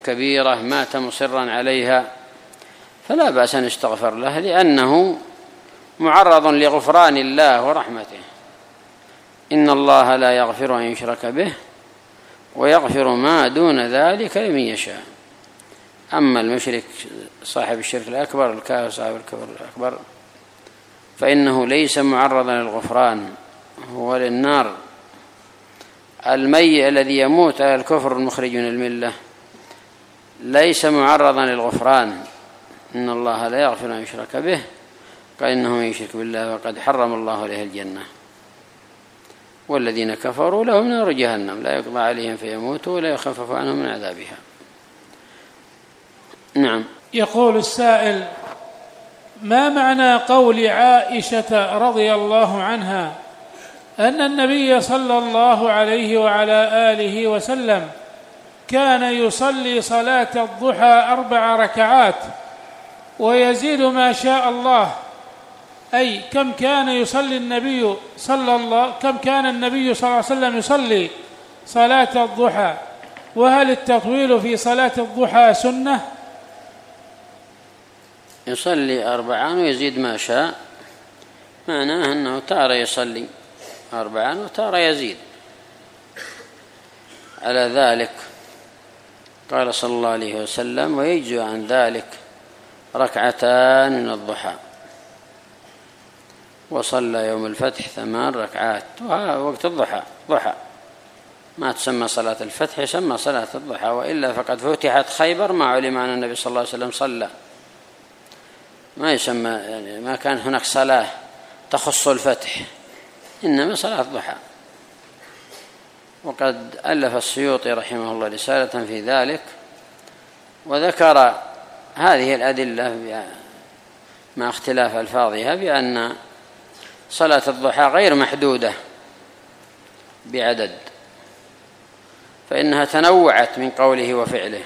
كبيرة مات مصرا عليها فلا بأس أن يستغفر له، لأنه معرض لغفران الله ورحمته. إن الله لا يغفر أن يشرك به ويغفر ما دون ذلك لمن يشاء. أما المشرك صاحب الشرك الأكبر، الكافر صاحب الكفر الأكبر، فإنه ليس معرضا للغفران، هو للنار. الميت الذي يموت على الكفر المخرج من الملة ليس معرضا للغفران. إن الله لا يغفر أن يشرك به، قال إنه من يشرك بالله وقد حرم الله عليه الجنة، والذين كفروا لهم نار جهنم لا يقضى عليهم فيموتوا ولا يخفف عنهم من عذابها. نعم. يقول السائل: ما معنى قول عائشة رضي الله عنها أن النبي صلى الله عليه وعلى آله وسلم كان يصلي صلاة الضحى 4 ركعات ويزيد ما شاء الله؟ أي كم كان النبي صلى الله عليه وسلم يصلي صلاة الضحى؟ وهل التطويل في صلاة الضحى سنة؟ يصلي 4 ويزيد ما شاء، معناه أنه تارة يصلي 4 وتارة يزيد على ذلك. قال صلى الله عليه وسلم: ويجزي عن ذلك 2 من الضحى. وصلى يوم الفتح 8 ركعات، وقت الضحى ضحى، ما تسمى صلاة الفتح، يسمى صلاة الضحى، وإلا فقد فتحت خيبر ما علم أن النبي صلى الله عليه وسلم صلى، ما يسمى، يعني ما كان هناك صلاة تخص الفتح، إنما صلاة الضحى. وقد ألف السيوطي رحمه الله رسالة في ذلك، وذكر هذه الأدلة مع اختلاف ألفاظها بأن صلاة الضحى غير محدودة بعدد، فإنها تنوعت من قوله وفعله.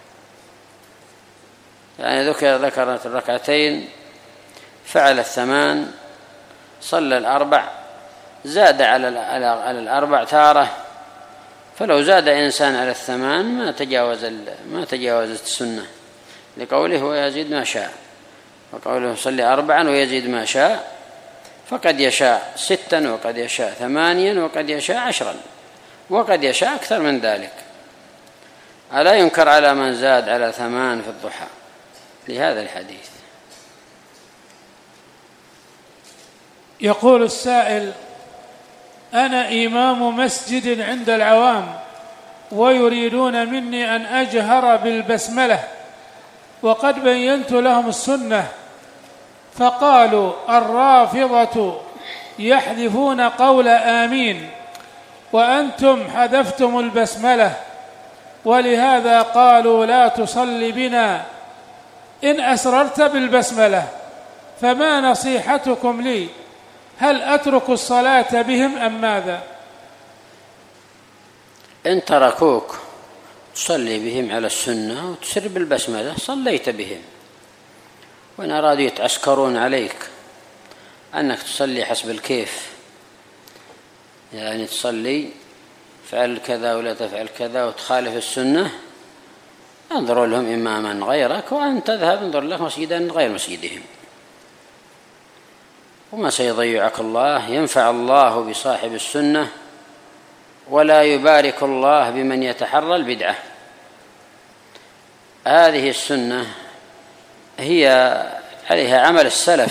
يعني ذكرت 2 فعل 8، صلى 4، زاد على 4 تارة، فلو زاد إنسان على 8 ما تجاوزت السنة، لقوله ويزيد ما شاء، وقوله صلي 4 ويزيد ما شاء، فقد يشاء 6 وقد يشاء 8 وقد يشاء 10 وقد يشاء أكثر من ذلك. ألا ينكر على من زاد على 8 في الضحى لهذا الحديث. يقول السائل: أنا إمام مسجد عند العوام ويريدون مني أن أجهر بالبسملة، وقد بينت لهم السنة، فقالوا الرافضة يحذفون قول آمين وأنتم حذفتم البسملة، ولهذا قالوا لا تصلي بنا إن أسررت بالبسملة، فما نصيحتكم لي؟ هل أترك الصلاة بهم أم ماذا؟ إن تركوك تصلي بهم على السنة وتسر بالبسملة صليت بهم، وإن أرادوا يتعسكرون عليك أنك تصلي حسب الكيف، يعني تصلي فعل كذا ولا تفعل كذا وتخالف السنة، انظروا لهم إماما غيرك، وأن تذهب انظر لك مسجدا غير مسجدهم، وما سيضيعك الله. ينفع الله بصاحب السنة ولا يبارك الله بمن يتحرى البدعة. هذه السنة هي عليها عمل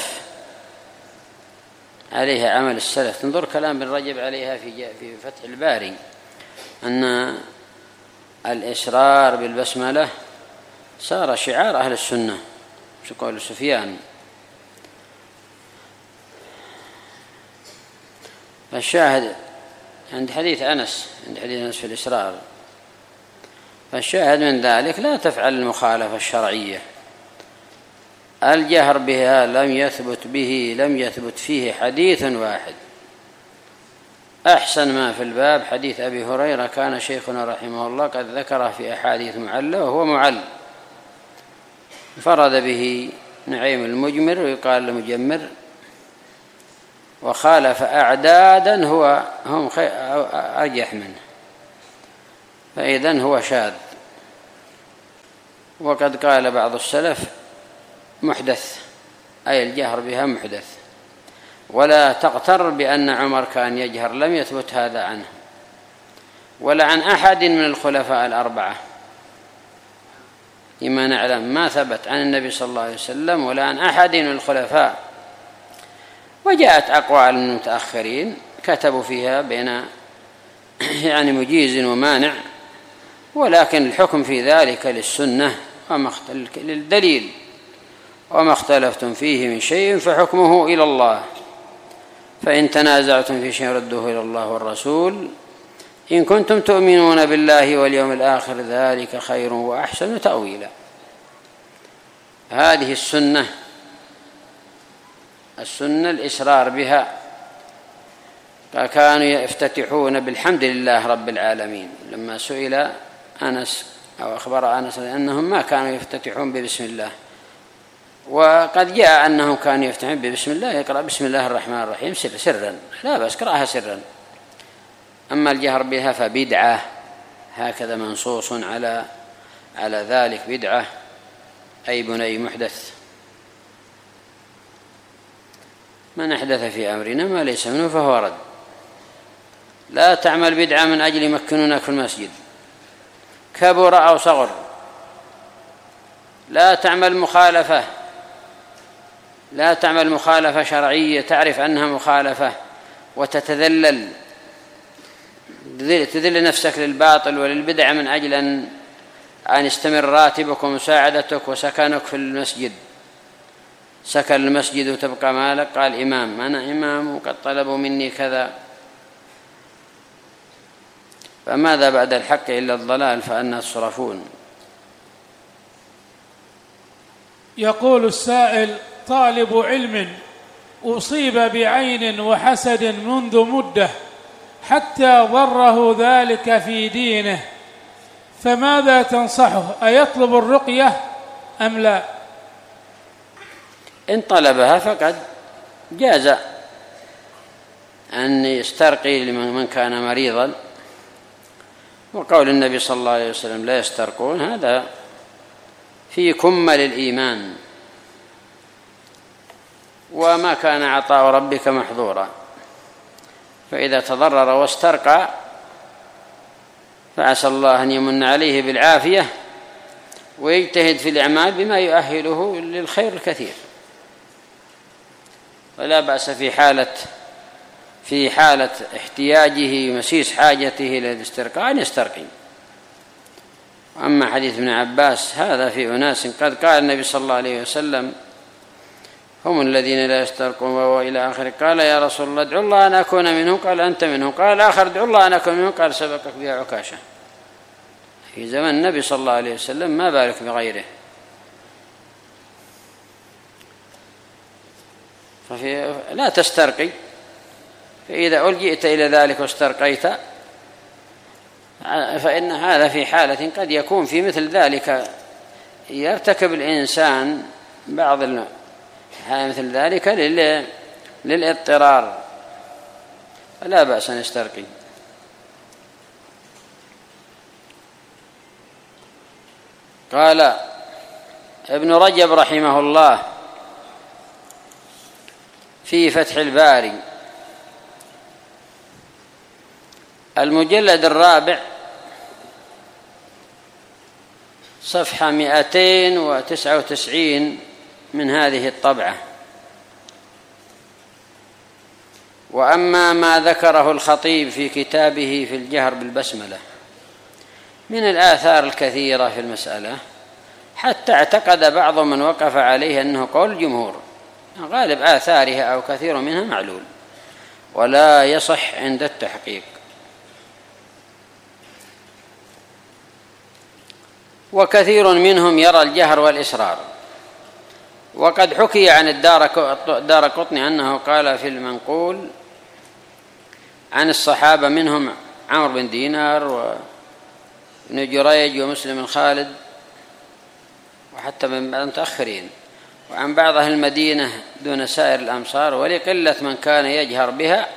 السلف، تنظر كلام ابن رجب عليها في فتح الباري، أن الإسرار بالبسملة صار شعار أهل السنة، شو قول سفيان. فالشاهد عند حديث أنس في الإسرار، فالشاهد من ذلك لا تفعل المخالفة الشرعية. الجهر بها لم يثبت فيه حديث واحد. أحسن ما في الباب حديث أبي هريرة كان شيخنا رحمه الله قد ذكره في أحاديث معلة، وهو معل، فرد به نعيم المجمر ويقال المجمر، وخالف أعدادا هم أرجح منه، فإذن هو شاذ. وقد قال بعض السلف محدث، أي الجهر بها محدث. ولا تغتر بأن عمر كان يجهر، لم يثبت هذا عنه ولا عن أحد من الخلفاء الأربعة لما نعلم، ما ثبت عن النبي صلى الله عليه وسلم ولا عن أحد من الخلفاء. وجاءت أقوال من المتأخرين كتبوا فيها بين يعني مجيز ومانع، ولكن الحكم في ذلك للسنة للدليل، وما اختلفتم فيه من شيء فحكمه إلى الله، فإن تنازعتم في شيء ردوه إلى الله والرسول إن كنتم تؤمنون بالله واليوم الآخر ذلك خير وأحسن تأويلا. هذه السنة الإسرار بها. كانوا يفتتحون بالحمد لله رب العالمين، لما سئل أنس أو أخبر أنس أنهم ما كانوا يفتتحون ببسم الله، وقد جاء أنهم كانوا يفتتحون ببسم الله، يقرأ بسم الله الرحمن الرحيم سرا، لا بس قرأها سرا. أما الجهر بها فبدعة، هكذا منصوص على ذلك، بدعة أي بني محدث. من أحدث في أمرنا ما ليس منه فهو رد. لا تعمل بدعة من أجل يمكنونك في المسجد، كبر أو صغر. لا تعمل مخالفة شرعية تعرف أنها مخالفة وتتذلل، تذل نفسك للباطل وللبدع من أجل أن يستمر راتبك ومساعدتك وسكنك في المسجد. سكن المسجد وتبقى مالك، قال إمام أنا إمام وقد طلبوا مني كذا، فماذا بعد الحق إلا الضلال فأنا تصرفون. يقول السائل: طالب علم أصيب بعين وحسد منذ مدة حتى ضره ذلك في دينه، فماذا تنصحه؟ أيطلب الرقية أم لا؟ إن طلبها فقد جاز أن يسترقي لمن كان مريضا، وقول النبي صلى الله عليه وسلم لا يسترقون هذا في كمل الإيمان، وما كان عطاء ربك محظورا. فإذا تضرر واسترقى فعسى الله أن يمن عليه بالعافية ويجتهد في الأعمال بما يؤهله للخير الكثير، ولا بأس في حالة احتياجه مسيس حاجته إلى الاسترقاء أن يسترقي. أما حديث ابن عباس هذا في أناس قد قال النبي صلى الله عليه وسلم هم الذين لا يسترقون وإلى آخره، قال يا رسول الله ادعو الله أن أكون منهم، قال أنت منهم، قال الآخر ادعو الله أن أكون منهم، قال سبقك بها عكاشة. في زمن النبي صلى الله عليه وسلم، ما بالك بغيره. لا تسترقي، فإذا ألجئت إلى ذلك واسترقيت فإن هذا في حالة قد يكون في مثل ذلك يرتكب الإنسان بعض مثل ذلك للاضطرار، لا بأس أن يسترقي. قال ابن رجب رحمه الله في فتح الباري المجلد 4 صفحة 299 من هذه الطبعة: وأما ما ذكره الخطيب في كتابه في الجهر بالبسملة من الآثار الكثيرة في المسألة، حتى اعتقد بعض من وقف عليه أنه قول الجمهور، غالب آثارها أو كثير منها معلول ولا يصح عند التحقيق. وكثير منهم يرى الجهر والإسرار، وقد حكي عن الدارقطني أنه قال في المنقول عن الصحابة منهم عمرو بن دينار وابن جريج ومسلم الخالد وحتى من المتأخرين، وعن بعض أهل المدينة دون سائر الأمصار، ولقلة من كان يجهر بها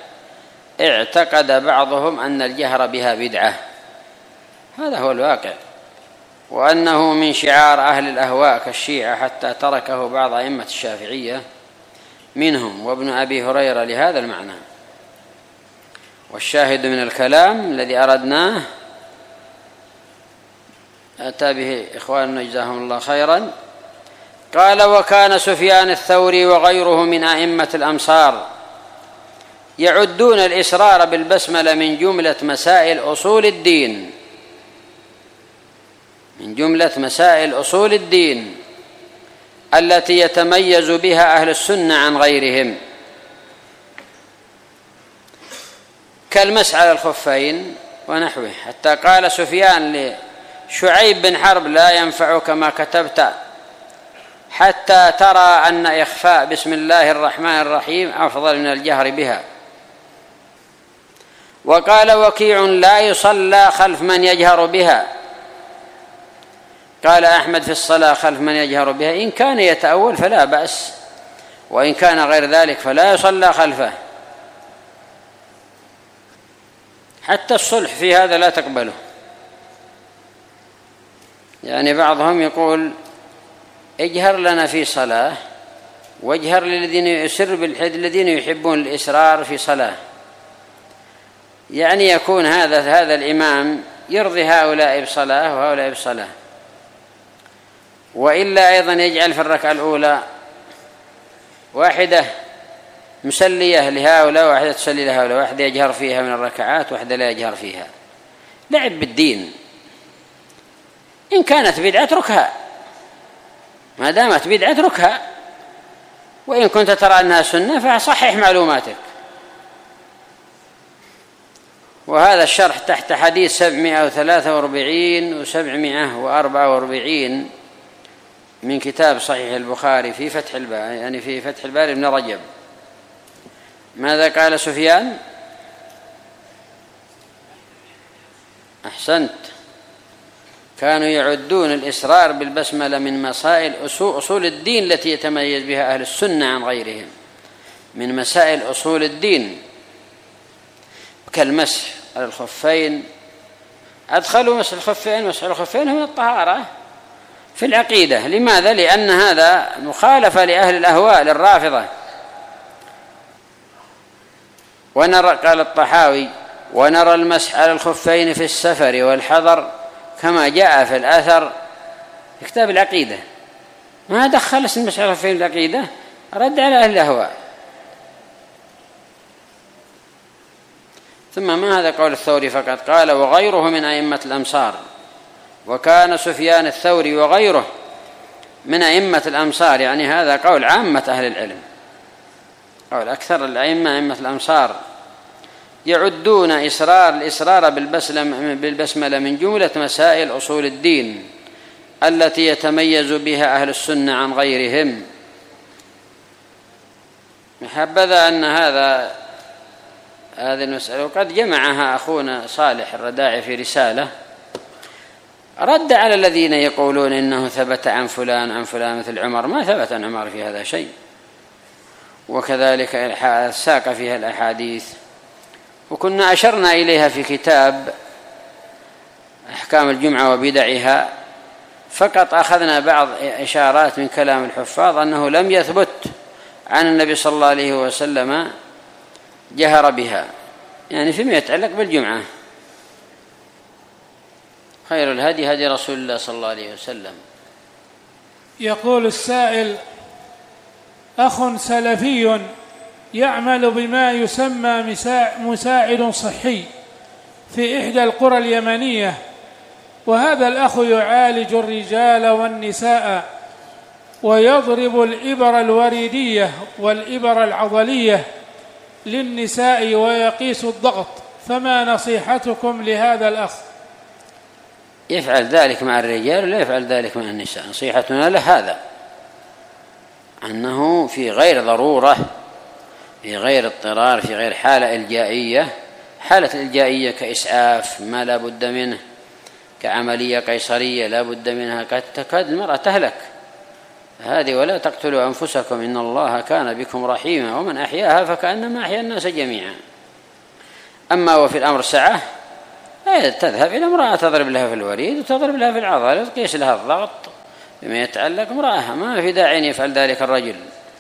اعتقد بعضهم أن الجهر بها بدعة. هذا هو الواقع، وأنه من شعار أهل الأهواء كالشيعة حتى تركه بعض أئمة الشافعية منهم وابن أبي هريرة لهذا المعنى. والشاهد من الكلام الذي أردناه أتى به إخواننا جزاهم الله خيرا. قال: وكان سفيان الثوري وغيره من أئمة الأمصار يعدون الإسرار بالبسملة من جملة مسائل أصول الدين، من جملة مسائل أصول الدين التي يتميز بها أهل السنة عن غيرهم، كالمسح على الخفين ونحوه، حتى قال سفيان لشعيب بن حرب: لا ينفعك ما كتبت حتى ترى أن إخفاء بسم الله الرحمن الرحيم أفضل من الجهر بها. وقال وكيع: لا يصلى خلف من يجهر بها. قال أحمد في الصلاة خلف من يجهر بها: إن كان يتأول فلا بأس، وإن كان غير ذلك فلا يصلى خلفه. حتى الصلح في هذا لا تقبله. يعني بعضهم يقول: اجهر لنا في صلاة واجهر للذين يسر بالحد الذين يحبون الإسرار في صلاة. يعني يكون هذا الإمام يرضي هؤلاء بصلاة وهؤلاء بصلاة، وإلا أيضا يجعل في الركعة الأولى واحدة مسلية لهؤلاء واحدة تسلي لهؤلاء، واحدة يجهر فيها من الركعات واحدة لا يجهر فيها. لعب بالدين. إن كانت بدعة اتركها، ما دامت بدعة اتركها، وإن كنت ترى أنها سنة فصحح معلوماتك. وهذا الشرح تحت حديث 743 و744 من كتاب صحيح البخاري في فتح الباري، يعني في فتح الباري ابن رجب. ماذا قال سفيان؟ أحسنت. كانوا يعدون الإسرار بالبسملة من مسائل أصول الدين التي يتميز بها أهل السنة عن غيرهم، من مسائل أصول الدين، كالمسح على الخفين. أدخلوا مسح الخفين من الطهارة في العقيدة. لماذا؟ لأن هذا مخالفة لأهل الأهواء للرافضة. ونرى، قال الطحاوي: ونرى المسح على الخفين في السفر والحضر كما جاء في الأثر في كتاب العقيدة. ما دخل اسم المسح على الخفين العقيدة، رد على أهل الأهواء. ثم ما هذا قول الثوري فقط، قال: وغيره من أئمة الأمصار. وكان سفيان الثوري وغيره من أئمة الأمصار، يعني هذا قول عامة أهل العلم، قول أكثر الأئمة أئمة الأمصار، يعدون الإسرار بالبسملة من جملة مسائل أصول الدين التي يتميز بها أهل السنة عن غيرهم. حبذا أن هذه المسألة وقد جمعها أخونا صالح الرداعي في رسالة رد على الذين يقولون إنه ثبت عن فلان مثل عمر. ما ثبت عن عمر في هذا شيء. وكذلك ساق فيها الأحاديث، وكنا أشرنا إليها في كتاب أحكام الجمعة وبدعها. فقط أخذنا بعض إشارات من كلام الحفاظ أنه لم يثبت عن النبي صلى الله عليه وسلم جهر بها، يعني فيما يتعلق بالجمعة. خير الهدي هدي رسول الله صلى الله عليه وسلم. يقول السائل: أخ سلفي يعمل بما يسمى مساعد صحي في إحدى القرى اليمنية، وهذا الأخ يعالج الرجال والنساء ويضرب الإبر الوريدية والإبر العضلية للنساء ويقيس الضغط، فما نصيحتكم لهذا الأخ؟ يفعل ذلك مع الرجال ولا يفعل ذلك مع النساء؟ نصيحتنا له هذا، أنه في غير ضرورة، في غير اضطرار، في غير حالة إلجائية. حالة الإلجائية كإسعاف ما لا بد منه، كعملية قيصرية لا بد منها، تكاد المرأة تهلك هذه. ولا تقتلوا أنفسكم إن الله كان بكم رحيما ومن أحياها فكأنما أحيا الناس جميعا. أما وفي الأمر سعة تذهب إلى امرأة تضرب لها في الوريد وتضرب لها في العضلة وتقيس لها الضغط بما يتعلق امرأة، ما في داعي أن يفعل ذلك الرجل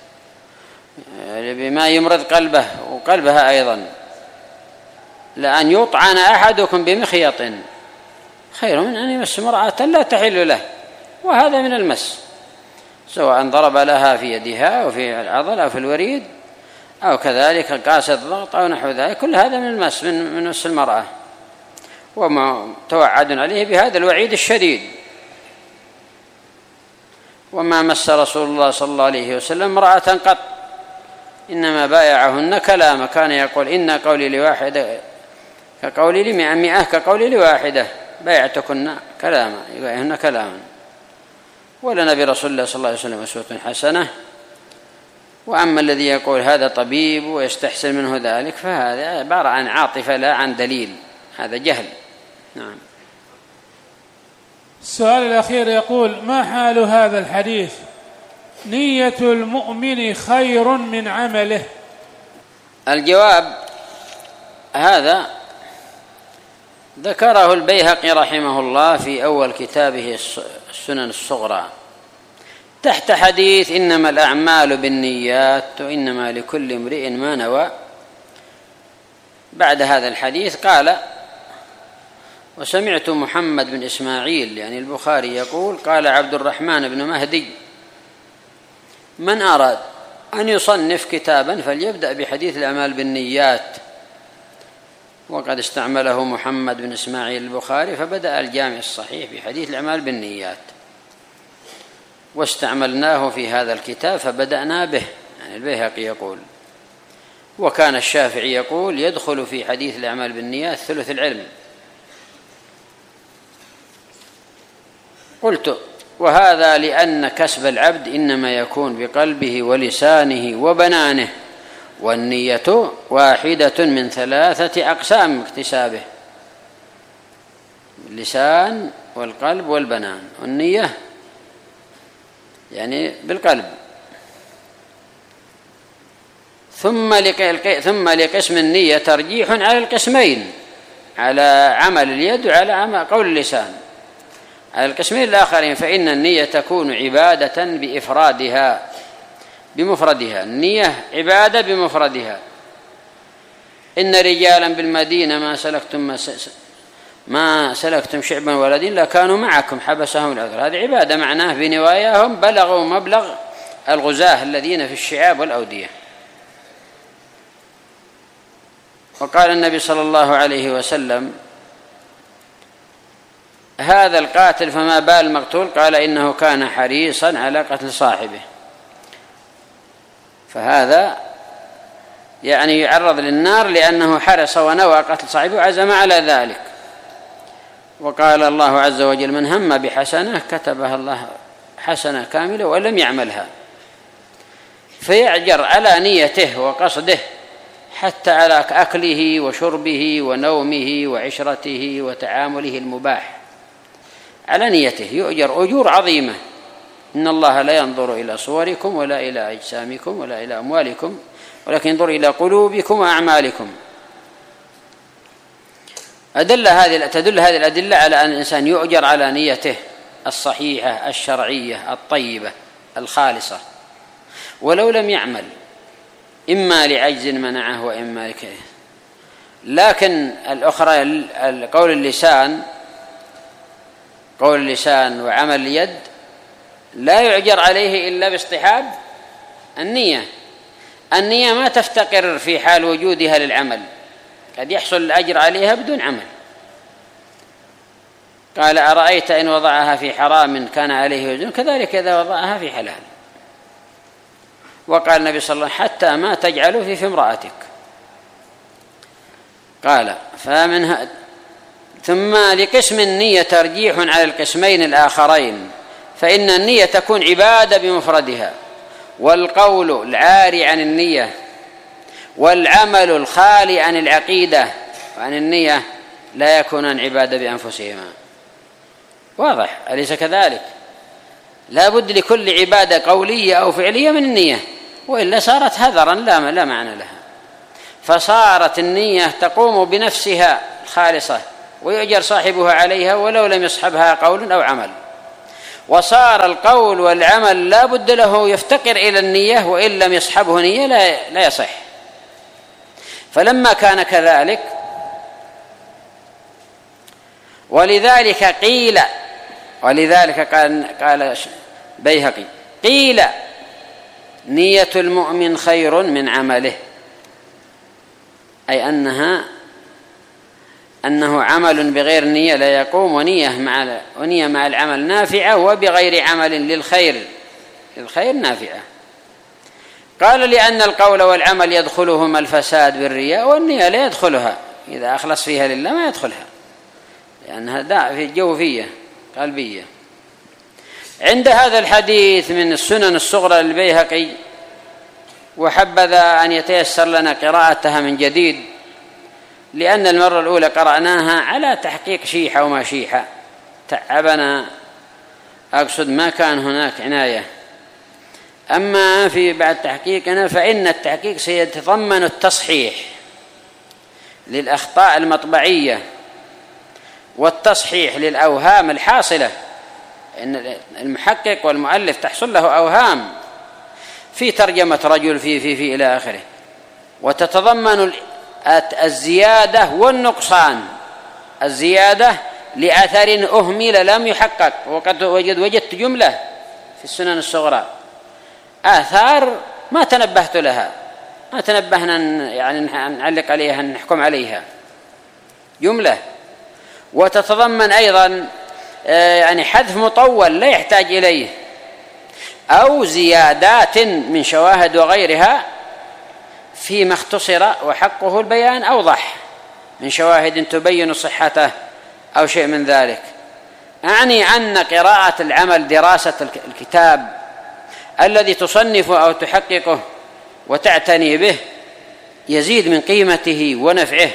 بما يمرض قلبه وقلبها أيضا. لأن يطعن أحدكم بمخيط خير من أن يمس امرأة لا تحل له، وهذا من المس، سواء ضرب لها في يدها أو في العضلة أو في الوريد أو كذلك قاس الضغط أو نحو ذلك، كل هذا من المس، من مس المرأة، وما توعد عليه بهذا الوعيد الشديد. وما مس رسول الله صلى الله عليه وسلم امرأة قط، إنما بايعهن كلام، كان يقول إن قولي لواحدة كقولي لمئة كقولي لواحدة، بايعتكن كلاما، يبايعهن كلاما. ولنا برسول الله صلى الله عليه وسلم أسوة حسنة. وأما الذي يقول هذا طبيب ويستحسن منه ذلك فهذا عبارة عن عاطفة لا عن دليل، هذا جهل. نعم. السؤال الأخير يقول: ما حال هذا الحديث نية المؤمن خير من عمله؟ الجواب: هذا ذكره البيهقي رحمه الله في أول كتابه السنن الصغرى تحت حديث إنما الأعمال بالنيات وإنما لكل امرئ ما نوى. بعد هذا الحديث قال: وسمعت محمد بن إسماعيل يعني البخاري يقول: قال عبد الرحمن بن مهدي: من أراد أن يصنف كتابا فليبدأ بحديث الأعمال بالنيات. وقد استعمله محمد بن إسماعيل البخاري فبدأ الجامع الصحيح بحديث الأعمال بالنيات، واستعملناه في هذا الكتاب فبدأنا به، يعني البيهقي يقول. وكان الشافعي يقول: يدخل في حديث الأعمال بالنيات ثلث العلم. قلت: وهذا لأن كسب العبد إنما يكون بقلبه ولسانه وبنانه، والنية واحدة من 3 أقسام اكتسابه: اللسان والقلب والبنان، والنية يعني بالقلب. ثم لقسم النية ترجيح على القسمين، على عمل اليد وعلى قول اللسان. على القسمين الآخرين فإن النية تكون عبادة بإفرادها بمفردها، النية عبادة بمفردها. إن رجالا بالمدينة ما سلكتم شعبا ولا دين لكانوا معكم حبسهم العذر، هذه عبادة معناه بنواياهم بلغوا مبلغ الغزاة الذين في الشعاب والأودية. وقال النبي صلى الله عليه وسلم: هذا القاتل فما بال المقتول؟ قال: إنه كان حريصا على قتل صاحبه. فهذا يعني يعرض للنار لأنه حرص ونوى قتل صاحبه وعزم على ذلك. وقال الله عز وجل: من هم بحسنة كتبها الله حسنة كاملة ولم يعملها. فيعجر على نيته وقصده حتى على أكله وشربه ونومه وعشرته وتعامله المباح، على نيته يؤجر أجور عظيمة. إن الله لا ينظر إلى صوركم ولا إلى أجسامكم ولا إلى أموالكم ولكن ينظر إلى قلوبكم وأعمالكم. تدل هذه الأدلة على أن الإنسان يؤجر على نيته الصحيحة الشرعية الطيبة الخالصة ولو لم يعمل، إما لعجز منعه وإما لكذا. لكن الأخرى قول اللسان وعمل اليد لا يؤجر عليه إلا باصطحاب النية. النية ما تفتقر في حال وجودها للعمل، قد يحصل الأجر عليها بدون عمل. قال: أرأيت إن وضعها في حرام كان عليه وزن، كذلك إذا وضعها في حلال. وقال النبي صلى الله عليه وسلم: حتى ما تجعل في امرأتك. قال: ثم لقسم النية ترجيح على القسمين الآخرين، فإن النية تكون عبادة بمفردها، والقول العاري عن النية، والعمل الخالي عن العقيدة وعن النية لا يكونان عبادة بأنفسهما. واضح أليس كذلك؟ لا بد لكل عبادة قولية أو فعلية من النية، وإلا صارت هذرا لا معنى لها. فصارت النية تقوم بنفسها الخالصة ويؤجر صاحبها عليها ولو لم يصحبها قول أو عمل. وصار القول والعمل لا بد له يفتقر إلى النية، وإن لم يصحبه نية لا يصح. فلما كان كذلك، ولذلك قال بيهقي: قيل نية المؤمن خير من عمله، أي أنه عمل بغير نية لا يقوم، ونية مع العمل نافعة، وبغير عمل للخير نافعة. قال: لأن القول والعمل يدخلهما الفساد بالرياء، والنية لا يدخلها، إذا أخلص فيها لله ما يدخلها، لأنها في جوفية قلبية. عند هذا الحديث من السنن الصغرى للبيهقي، وحبذا أن يتيسر لنا قراءتها من جديد، لأن المرة الأولى قرأناها على تحقيق شيحة وما شيحة، تعبنا، أقصد ما كان هناك عناية. أما في بعد تحقيقنا فإن التحقيق سيتضمن التصحيح للأخطاء المطبعية، والتصحيح للأوهام الحاصلة. إن المحقق والمؤلف تحصل له أوهام في ترجمة رجل في إلى آخره، وتتضمن الزيادة والنقصان. الزيادة لأثر أهمل لم يحقق، وقد وجدت جملة في السنن الصغرى آثار ما تنبهت لها، ما تنبهنا يعني نعلق عليها، نحكم عليها جملة. وتتضمن أيضا يعني حذف مطول لا يحتاج إليه، أو زيادات من شواهد وغيرها فيما اختصر وحقه البيان أوضح من شواهد تبين صحته أو شيء من ذلك. أعني أن قراءة العمل، دراسة الكتاب الذي تصنفه أو تحققه وتعتني به، يزيد من قيمته ونفعه،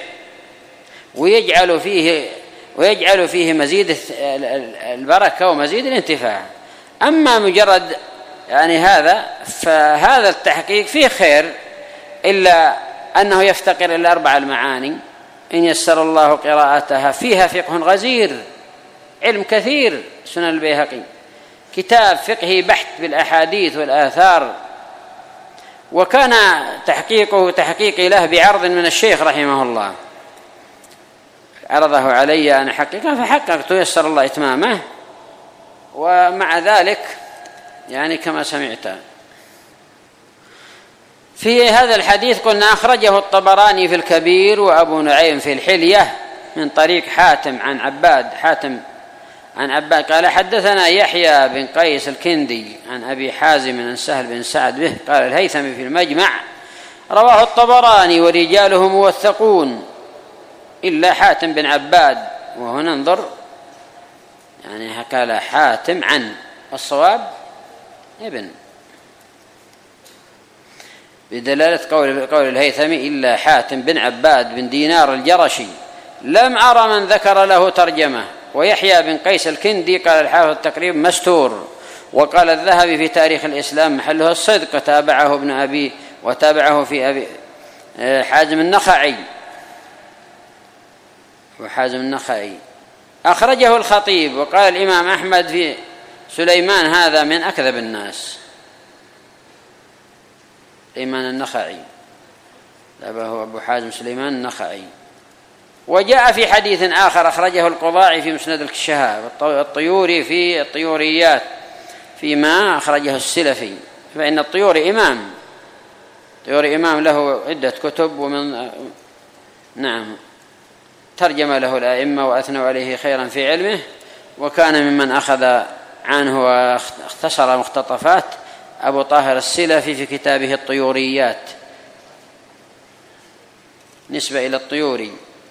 ويجعل فيه مزيد البركة ومزيد الانتفاع. أما مجرد يعني فهذا التحقيق فيه خير، إلا أنه يفتقر إلى 4 المعاني إن يسر الله قراءتها. فيها فقه غزير، علم كثير. سنن البيهقي كتاب فقهي بحت بالأحاديث والآثار، وكان تحقيقي له بعرض من الشيخ رحمه الله، عرضه علي أن أحققه فحققت، يسر الله إتمامه. ومع ذلك يعني كما سمعت في هذا الحديث قلنا أخرجه الطبراني في الكبير وأبو نعيم في الحلية من طريق حاتم عن عباد قال: حدثنا يحيى بن قيس الكندي عن أبي حازم عن سهل بن سعد به قال الهيثمي في المجمع: رواه الطبراني ورجاله موثقون إلا حاتم بن عباد. وهنا انظر، يعني قال حاتم عن، الصواب ابن، بدلالة قول الهيثمي إلا حاتم بن عباد بن دينار الجرشي. لم أرى من ذكر له ترجمة. ويحيى بن قيس الكندي قال الحافظ التقريب مستور. وقال الذهبي في تاريخ الإسلام محله الصدق، وتابعه في أبي حازم النخعي. وحازم النخعي أخرجه الخطيب. وقال الإمام أحمد في سليمان: هذا من أكذب الناس. سليمان النخعي، هو أبو حازم سليمان النخعي. وجاء في حديث آخر أخرجه القضاعي في مسند الشهاب، الطيوري في الطيوريات فيما أخرجه السلفي. فإن الطيوري إمام له عدة كتب، ترجم له الأئمة وأثنوا عليه خيرا في علمه، وكان ممن أخذ عنه واختصر مختطفات أبو طاهر السلفي في كتابه الطيوريات، نسبة إلى الطيوري،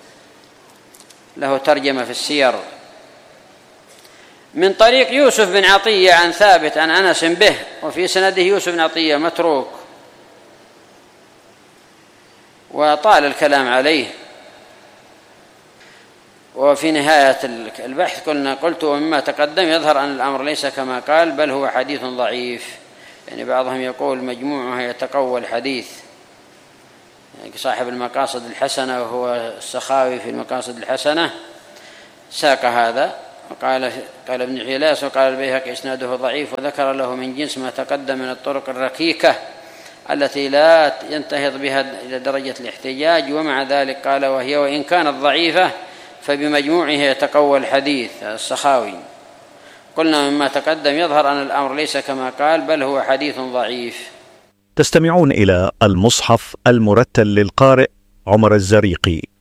له ترجمة في السير. من طريق يوسف بن عطية عن ثابت عن أنس به، وفي سنده يوسف بن عطية متروك وطال الكلام عليه. وفي نهاية البحث قلت ومما تقدم يظهر أن الأمر ليس كما قال، بل هو حديث ضعيف. يعني بعضهم يقول مجموعها يتقوى الحديث، يعني صاحب المقاصد الحسنة وهو السخاوي في المقاصد الحسنة ساق هذا قال ابن عيلاس وقال البيهقي إسناده ضعيف، وذكر له من جنس ما تقدم من الطرق الركيكة التي لا ينتهض بها إلى درجة الاحتجاج، ومع ذلك قال وهي وإن كانت ضعيفة فبمجموعه يتقوى الحديث. السخاوي. قلنا مما تقدم يظهر أن الأمر ليس كما قال، بل هو حديث ضعيف. تستمعون إلى المصحف المرتل للقارئ عمر الزريقي.